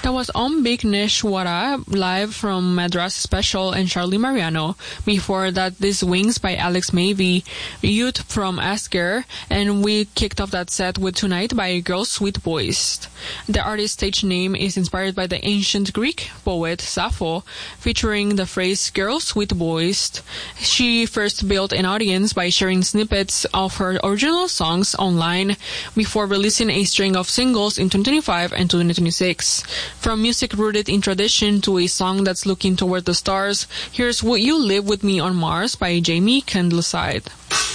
That was Om Bigneshwara live from Madras Special and Charlie Mariano. Before that, This Wings by Alex Mavy, Youth from Asger, and we kicked off that set with Tonight by Girls Sweet Voiced. The artist's stage name is inspired by the ancient Greek poet Sappho, featuring the phrase Girls Sweet Voiced. She first built an audience by sharing snippets of her original songs online before releasing a string of singles in 2025 and 2026. From music rooted in tradition to a song that's looking toward the stars, here's Would You Live With Me on Mars by Jamie Candleside.